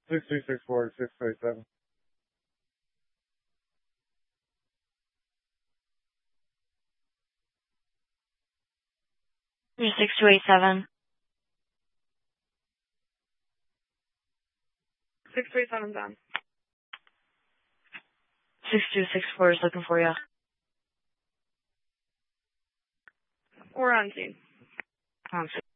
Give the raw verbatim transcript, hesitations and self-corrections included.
Six three six four six three seven. six two eight seven. Six three seven down. Six two six four is looking for you. We're on scene. On scene.